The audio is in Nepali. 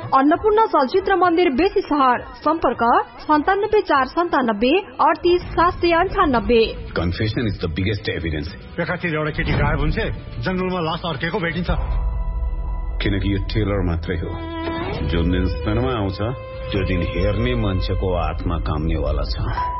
अन्नपूर्ण चलचित्र मन्दिर बेसी सहर सम्पर्क 974997 confession is the biggest evidence. एकातिर एउटा केटी गायब हुन्छ, जंगलमा लास अर्केको भेटिन्छ। किनकि यो टेलर मात्रै हो। जुन दिन सिनेमा आउँछ त्यो दिन हेर्ने मान्छेको आत्मा काम्नेवाला छ।